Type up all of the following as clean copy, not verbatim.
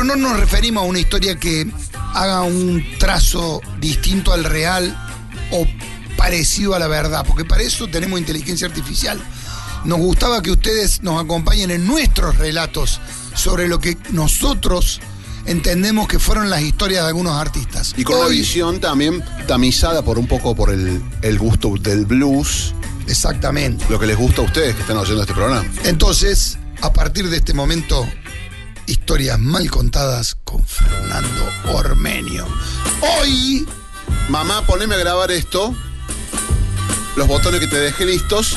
Pero no nos referimos a una historia que haga un trazo distinto al real o parecido a la verdad, porque para eso tenemos inteligencia artificial. Nos gustaba que ustedes nos acompañen en nuestros relatos sobre lo que nosotros entendemos que fueron las historias de algunos artistas. Y con una visión también tamizada por un poco por el gusto del blues. Exactamente. Lo que les gusta a ustedes que están oyendo este programa. Entonces, a partir de este momento, historias mal contadas con Fernando Ormenio. Hoy, mamá, poneme a grabar esto. Los botones que te dejé listos.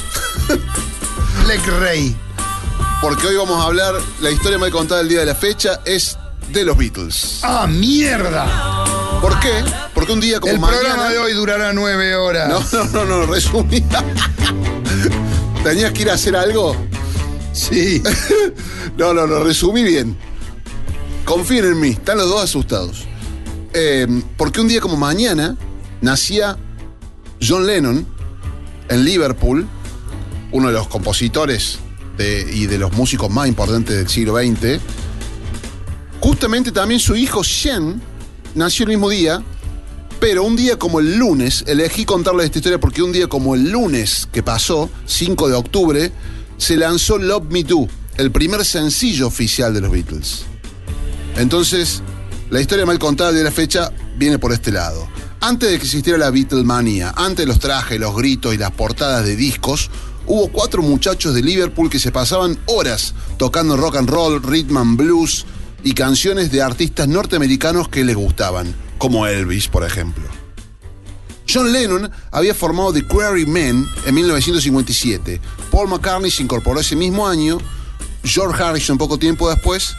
Black Ray. Porque hoy vamos a hablar, la historia mal contada del día de la fecha es de los Beatles. ¡Ah, mierda! ¿Por qué? Porque un día como el mañana... El programa de hoy durará 9 horas. No, resumí. ¿Tenías que ir a hacer algo? Sí. No, resumí bien. Confíen en mí, están los dos asustados. Porque un día como mañana nacía John Lennon en Liverpool, uno de los compositores y de los músicos más importantes del siglo XX. Justamente también su hijo Sean nació el mismo día, pero un día como el lunes, elegí contarles esta historia porque un día como el lunes que pasó, 5 de octubre, se lanzó Love Me Do, el primer sencillo oficial de los Beatles. Entonces, la historia mal contada de la fecha viene por este lado. Antes de que existiera la Beatlemanía, antes de los trajes, los gritos y las portadas de discos, hubo 4 muchachos de Liverpool que se pasaban horas tocando rock and roll, rhythm and blues y canciones de artistas norteamericanos que les gustaban, como Elvis, por ejemplo. John Lennon había formado The Quarrymen en 1957. Paul McCartney se incorporó ese mismo año, George Harrison poco tiempo después.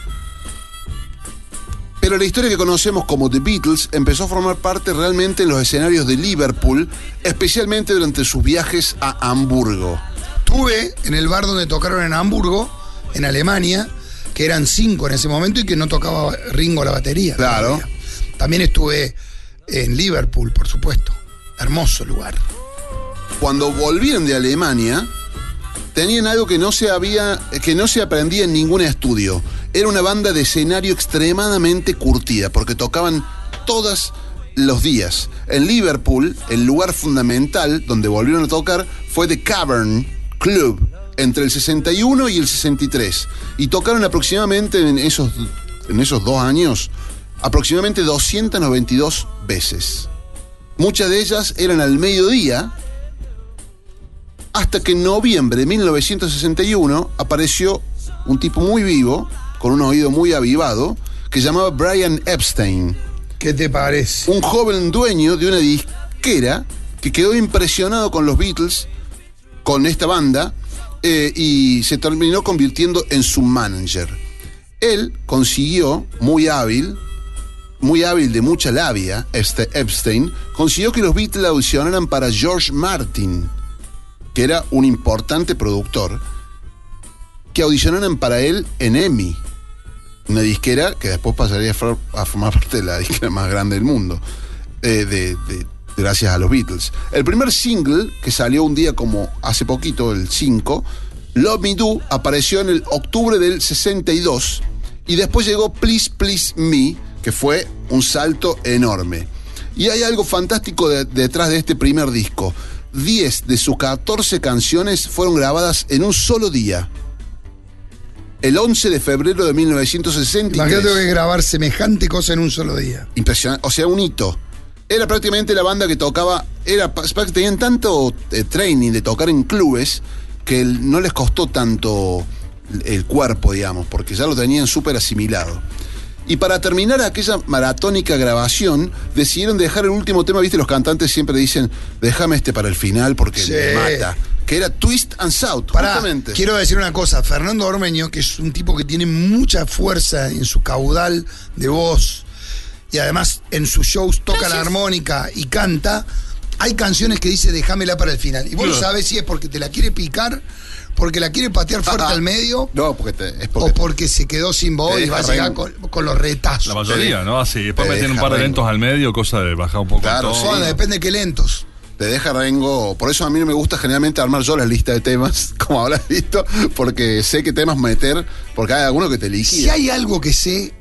Pero la historia que conocemos como The Beatles empezó a formar parte realmente en los escenarios de Liverpool, especialmente durante sus viajes a Hamburgo. Estuve en el bar donde tocaron en Hamburgo, en Alemania, que eran 5 en ese momento y que no tocaba Ringo la batería. Claro. Todavía. También estuve en Liverpool, por supuesto. Hermoso lugar. Cuando volvieron de Alemania, tenían algo que no se aprendía en ningún estudio. Era una banda de escenario extremadamente curtida, porque tocaban todos los días. En Liverpool, el lugar fundamental donde volvieron a tocar fue The Cavern Club, entre el 61 y el 63. Y tocaron aproximadamente en esos 2 años, aproximadamente 292 veces. Muchas de ellas eran al mediodía, hasta que en noviembre de 1961 apareció un tipo muy vivo, con un oído muy avivado, que se llamaba Brian Epstein. ¿Qué te parece? Un joven dueño de una disquera que quedó impresionado con los Beatles, con esta banda, y se terminó convirtiendo en su manager. Él consiguió, muy hábil de mucha labia, Epstein, consiguió que los Beatles audicionaran para George Martin, que era un importante productor, que audicionaran para él en EMI, una disquera que después pasaría a formar parte de la disquera más grande del mundo, gracias a los Beatles. El primer single, que salió un día como hace poquito, el 5, Love Me Do, apareció en el octubre del 62, y después llegó Please Please Me, que fue un salto enorme. Y hay algo fantástico detrás de este primer disco. 10 de sus 14 canciones fueron grabadas en un solo día. El 11 de febrero de 1963. Imagínate que grabar semejante cosa en un solo día. Impresionante, o sea, un hito. Era prácticamente la banda que tocaba, tenían tanto training de tocar en clubes que no les costó tanto el cuerpo, digamos, porque ya lo tenían súper asimilado. Y para terminar aquella maratónica grabación, decidieron dejar el último tema. Viste, los cantantes siempre dicen, déjame para el final porque sí, me mata. Que era Twist and Shout, justamente. Quiero decir una cosa, Fernando Ormenio, que es un tipo que tiene mucha fuerza en su caudal de voz, y además en sus shows toca la armónica y canta, hay canciones que dice déjamela para el final. Y vos no sabés si es porque te la quiere picar, porque la quiere patear fuerte al medio, no, o porque se quedó sin voz y va a llegar con los retazos. La mayoría, ¿no? Así, después meten un par de lentos al medio, cosa de bajar un poco. Claro, todo. sí. Bueno, depende de qué lentos. Te deja Rengo. Por eso a mí no me gusta generalmente armar yo la lista de temas, como habrás visto, porque sé qué temas meter, porque hay algunos que te liquidan. Si hay algo que sé,